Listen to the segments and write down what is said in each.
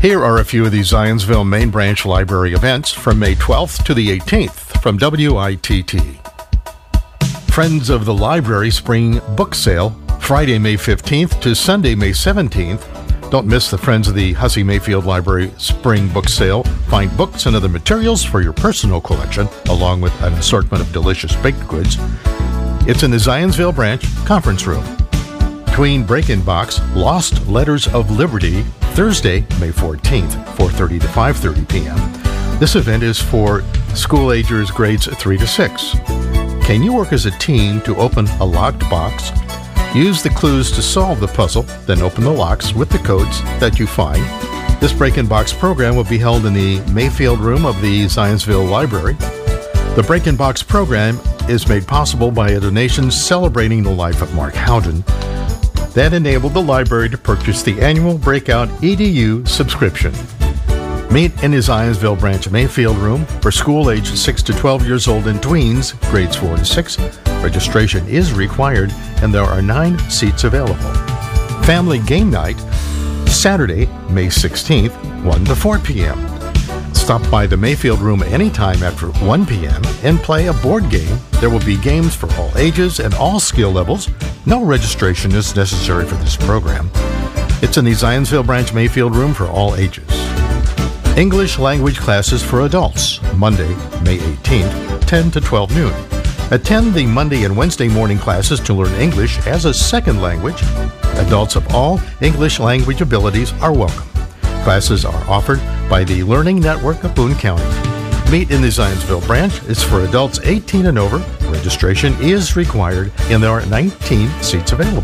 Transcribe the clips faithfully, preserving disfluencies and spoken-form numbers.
Here are a few of the Zionsville Main Branch Library events from May twelfth to the eighteenth from W I T T. Friends of the Library Spring Book Sale, Friday, May fifteenth to Sunday, May seventeenth. Don't miss the Friends of the Hussey Mayfield Library Spring Book Sale. Find books and other materials for your personal collection, along with an assortment of delicious baked goods. It's in the Zionsville Branch Conference Room. Tween Break-In Box, Lost Letters of Liberty, Thursday, May fourteenth, four thirty to five thirty p.m. This event is for school-agers grades three to six. Can you work as a team to open a locked box? Use the clues to solve the puzzle, then open the locks with the codes that you find. This Break-In Box program will be held in the Mayfield Room of the Zionsville Library. The Break-In Box program is made possible by a donation celebrating the life of Mark Howden that enabled the library to purchase the annual Breakout E D U subscription. Meet in the Zionsville Branch Mayfield Room for school aged six to twelve years old and tweens, grades four to six. Registration is required and there are nine seats available. Family Game Night, Saturday, May sixteenth, one to four p.m. Stop by the Mayfield Room anytime after one p.m. and play a board game. There will be games for all ages and all skill levels. No registration is necessary for this program. It's in the Zionsville Branch Mayfield Room for all ages. English language classes for adults, Monday, May eighteenth, ten to twelve noon. Attend the Monday and Wednesday morning classes to learn English as a second language. Adults of all English language abilities are welcome. Classes are offered by the Learning Network of Boone County. Meet in the Zionsville Branch. It's for adults eighteen and over. Registration is required and there are nineteen seats available.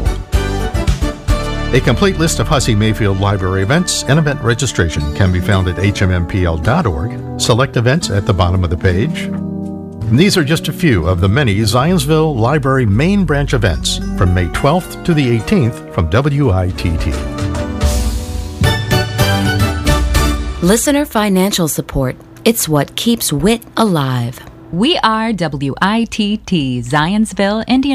A complete list of Hussey Mayfield Library events and event registration can be found at H M M P L dot org. Select events at the bottom of the page. And these are just a few of the many Zionsville Library Main Branch events from May twelfth to the eighteenth from W I T T. Listener financial support. It's what keeps W I T alive. We are W I T T, Zionsville, Indian